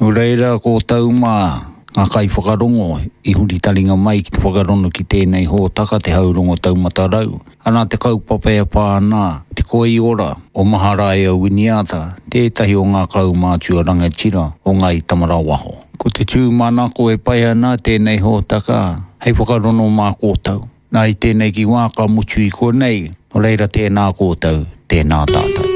Ureira ko tau mā ngā kai whakarongo I huri taringa mai ki te whakarono ki tēnei hōtaka te haurongo tau matarau. Ana te kaupapea pāna, te koi ora o Maharae au Winiata, tētahi o ngā kaumātua rangatira o ngai Tamarawaho. Ko te tūmana ko e pai ana tēnei hōtaka, hei whakarono mā kōtau. Nā I tēnei ki wā ka mutu I konei, o reira tēnā kōtau, tēnā tātou.